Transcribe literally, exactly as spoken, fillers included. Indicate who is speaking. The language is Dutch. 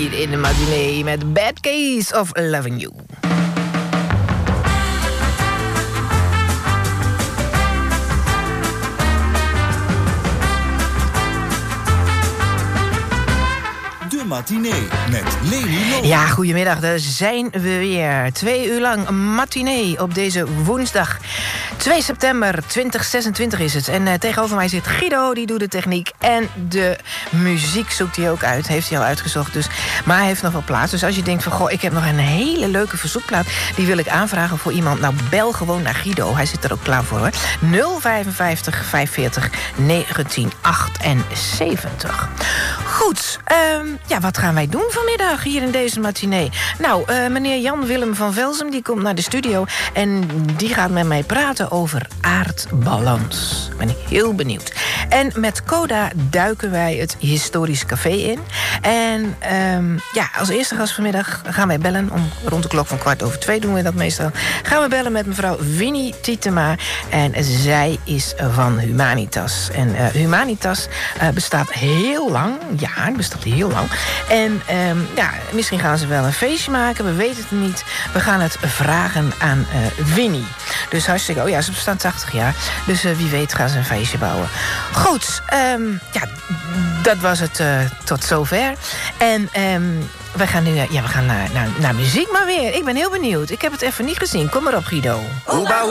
Speaker 1: hier in de matinee met Bad Case of Loving You.
Speaker 2: Matinee met Leni Loop.
Speaker 1: Ja, goedemiddag, daar zijn we weer. Twee uur lang matinee op deze woensdag. twee september tweeduizend zesentwintig is het. En uh, tegenover mij zit Guido, die doet de techniek. En de muziek zoekt hij ook uit. Heeft hij al uitgezocht. Dus, maar hij heeft nog wel plaats. Dus als je denkt van, goh, ik heb nog een hele leuke verzoekplaat. Die wil ik aanvragen voor iemand. Nou, bel gewoon naar Guido. Hij zit er ook klaar voor, hoor. nul vijfenvijftig vijfenveertig negentien achtenzeventig. Goed, um, ja, wat gaan wij doen vanmiddag hier in deze matinee? Nou, uh, meneer Jan Willem van Velzen, die komt naar de studio. En die gaat met mij praten over aardbalans. Ben ik heel benieuwd. En met Coda duiken wij het historische café in. En um, ja, als eerste gast vanmiddag gaan wij bellen. Om rond de klok van kwart over twee doen we dat meestal. Gaan we bellen met mevrouw Winnie Tietema. En zij is van Humanitas. En uh, Humanitas uh, bestaat heel lang. Ja, het bestaat heel lang. En um, ja, misschien gaan ze wel een feestje maken. We weten het niet. We gaan het vragen aan uh, Winnie. Dus hartstikke... Oh ja, ze bestaan tachtig jaar. Dus uh, wie weet gaan ze een feestje bouwen. Goed, um, ja, dat was het uh, tot zover. En um, we gaan nu uh, ja, we gaan naar, naar, naar muziek maar weer. Ik ben heel benieuwd. Ik heb het even niet gezien. Kom maar op, Guido.
Speaker 3: Oeba,